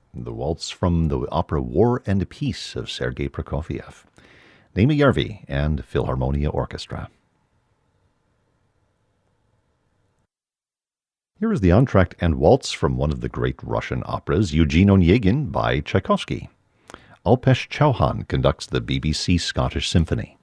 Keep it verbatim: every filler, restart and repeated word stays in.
the waltz from the opera War and Peace of Sergei Prokofiev, Naima Järvi and Philharmonia Orchestra. Here is the entr'acte and waltz from one of the great Russian operas, Eugene Onegin by Tchaikovsky. Alpesh Chauhan conducts the B B C Scottish Symphony.